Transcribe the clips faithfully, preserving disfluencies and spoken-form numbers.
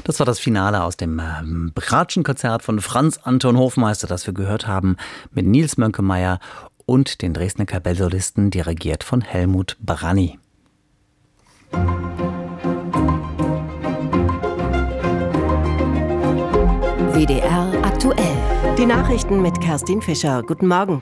Das war das Finale aus dem ähm, Bratschenkonzert von Franz Anton Hofmeister, das wir gehört haben, mit Nils Mönkemeyer und den Dresdner Kapellsolisten, dirigiert von Helmut Branny. W D R aktuell. Die Nachrichten mit Kerstin Fischer. Guten Morgen.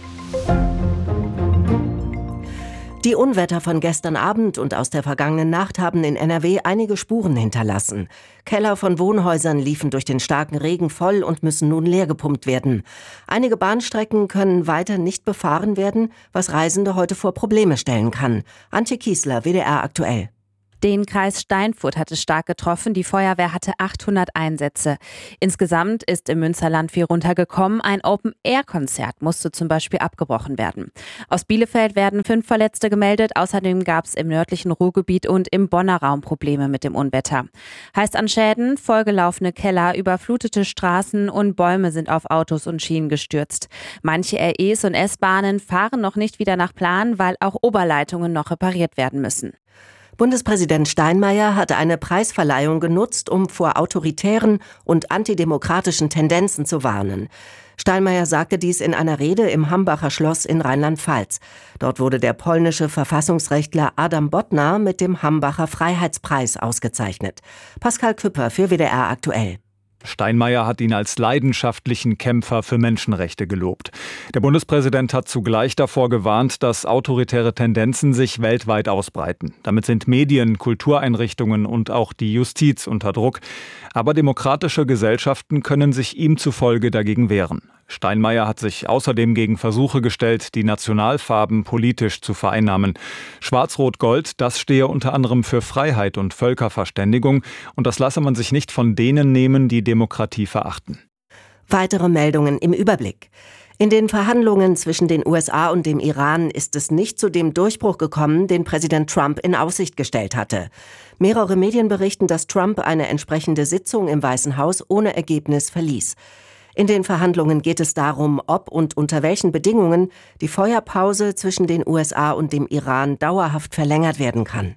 Die Unwetter von gestern Abend und aus der vergangenen Nacht haben in N R W einige Spuren hinterlassen. Keller von Wohnhäusern liefen durch den starken Regen voll und müssen nun leergepumpt werden. Einige Bahnstrecken können weiter nicht befahren werden, was Reisende heute vor Probleme stellen kann. Antje Kiesler, W D R aktuell. Den Kreis Steinfurt hat es stark getroffen. Die Feuerwehr hatte achthundert Einsätze. Insgesamt ist im Münsterland viel runtergekommen. Ein Open-Air-Konzert musste zum Beispiel abgebrochen werden. Aus Bielefeld werden fünf Verletzte gemeldet. Außerdem gab es im nördlichen Ruhrgebiet und im Bonner Raum Probleme mit dem Unwetter. Heißt an Schäden: vollgelaufene Keller, überflutete Straßen und Bäume sind auf Autos und Schienen gestürzt. Manche R Es und S-Bahnen fahren noch nicht wieder nach Plan, weil auch Oberleitungen noch repariert werden müssen. Bundespräsident Steinmeier hatte eine Preisverleihung genutzt, um vor autoritären und antidemokratischen Tendenzen zu warnen. Steinmeier sagte dies in einer Rede im Hambacher Schloss in Rheinland-Pfalz. Dort wurde der polnische Verfassungsrechtler Adam Bodnar mit dem Hambacher Freiheitspreis ausgezeichnet. Pascal Küpper für W D R aktuell. Steinmeier hat ihn als leidenschaftlichen Kämpfer für Menschenrechte gelobt. Der Bundespräsident hat zugleich davor gewarnt, dass autoritäre Tendenzen sich weltweit ausbreiten. Damit sind Medien, Kultureinrichtungen und auch die Justiz unter Druck. Aber demokratische Gesellschaften können sich ihm zufolge dagegen wehren. Steinmeier hat sich außerdem gegen Versuche gestellt, die Nationalfarben politisch zu vereinnahmen. Schwarz-Rot-Gold, das stehe unter anderem für Freiheit und Völkerverständigung, und das lasse man sich nicht von denen nehmen, die Demokratie verachten. Weitere Meldungen im Überblick. In den Verhandlungen zwischen den U S A und dem Iran ist es nicht zu dem Durchbruch gekommen, den Präsident Trump in Aussicht gestellt hatte. Mehrere Medien berichten, dass Trump eine entsprechende Sitzung im Weißen Haus ohne Ergebnis verließ. In den Verhandlungen geht es darum, ob und unter welchen Bedingungen die Feuerpause zwischen den U S A und dem Iran dauerhaft verlängert werden kann.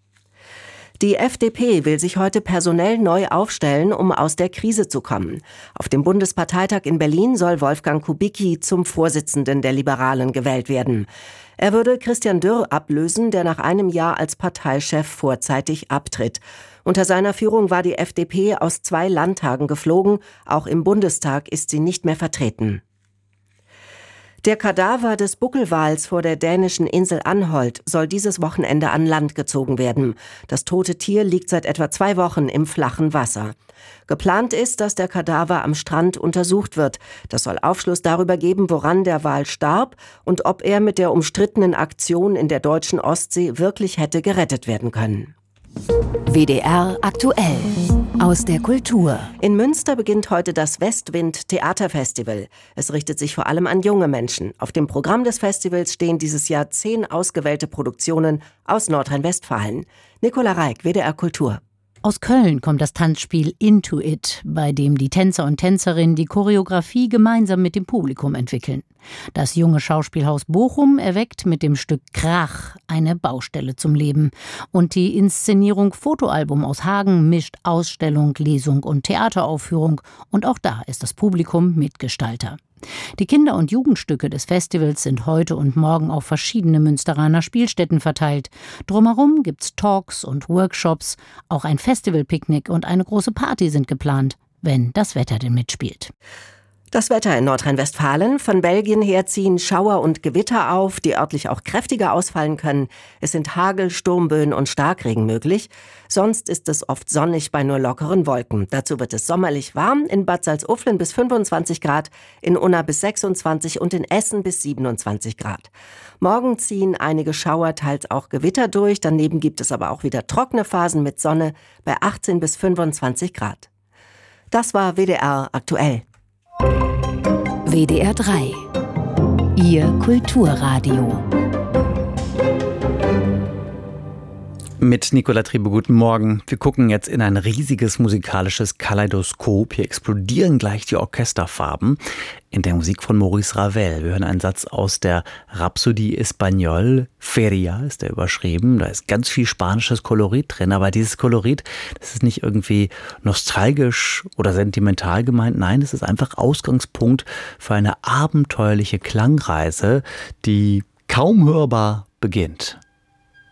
Die F D P will sich heute personell neu aufstellen, um aus der Krise zu kommen. Auf dem Bundesparteitag in Berlin soll Wolfgang Kubicki zum Vorsitzenden der Liberalen gewählt werden. Er würde Christian Dürr ablösen, der nach einem Jahr als Parteichef vorzeitig abtritt. Unter seiner Führung war die F D P aus zwei Landtagen geflogen. Auch im Bundestag ist sie nicht mehr vertreten. Der Kadaver des Buckelwals vor der dänischen Insel Anholt soll dieses Wochenende an Land gezogen werden. Das tote Tier liegt seit etwa zwei Wochen im flachen Wasser. Geplant ist, dass der Kadaver am Strand untersucht wird. Das soll Aufschluss darüber geben, woran der Wal starb und ob er mit der umstrittenen Aktion in der deutschen Ostsee wirklich hätte gerettet werden können. W D R aktuell. Aus der Kultur. In Münster beginnt heute das Westwind Theaterfestival. Es richtet sich vor allem an junge Menschen. Auf dem Programm des Festivals stehen dieses Jahr zehn ausgewählte Produktionen aus Nordrhein-Westfalen. Nicola Reik, W D R Kultur. Aus Köln kommt das Tanzspiel Into It, bei dem die Tänzer und Tänzerinnen die Choreografie gemeinsam mit dem Publikum entwickeln. Das junge Schauspielhaus Bochum erweckt mit dem Stück Krach eine Baustelle zum Leben. Und die Inszenierung Fotoalbum aus Hagen mischt Ausstellung, Lesung und Theateraufführung. Und auch da ist das Publikum Mitgestalter. Die Kinder- und Jugendstücke des Festivals sind heute und morgen auf verschiedene Münsteraner Spielstätten verteilt. Drumherum gibt's Talks und Workshops. Auch ein Festivalpicknick und eine große Party sind geplant, wenn das Wetter denn mitspielt. Das Wetter in Nordrhein-Westfalen. Von Belgien her ziehen Schauer und Gewitter auf, die örtlich auch kräftiger ausfallen können. Es sind Hagel, Sturmböen und Starkregen möglich. Sonst ist es oft sonnig bei nur lockeren Wolken. Dazu wird es sommerlich warm, in Bad Salzuflen bis fünfundzwanzig Grad, in Unna bis sechsundzwanzig und in Essen bis siebenundzwanzig Grad. Morgen ziehen einige Schauer, teils auch Gewitter durch. Daneben gibt es aber auch wieder trockene Phasen mit Sonne bei achtzehn bis fünfundzwanzig Grad. Das war W D R aktuell. W D R drei. Ihr Kulturradio. Mit Nicola Triebe, guten Morgen. Wir gucken jetzt in ein riesiges musikalisches Kaleidoskop. Hier explodieren gleich die Orchesterfarben in der Musik von Maurice Ravel. Wir hören einen Satz aus der Rhapsodie Espagnole. Feria ist der überschrieben. Da ist ganz viel spanisches Kolorit drin. Aber dieses Kolorit, das ist nicht irgendwie nostalgisch oder sentimental gemeint. Nein, es ist einfach Ausgangspunkt für eine abenteuerliche Klangreise, die kaum hörbar beginnt.